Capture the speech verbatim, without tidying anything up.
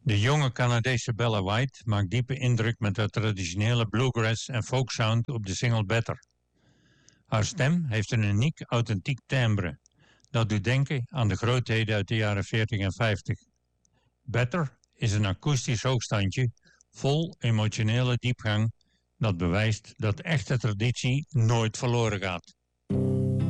De jonge Canadese Bella White maakt diepe indruk met haar traditionele bluegrass en folk sound op de single Better. Haar stem heeft een uniek authentiek timbre. Dat doet denken aan de grootheden uit de jaren veertig en vijftig. Better is een akoestisch hoogstandje vol emotionele diepgang dat bewijst dat echte traditie nooit verloren gaat.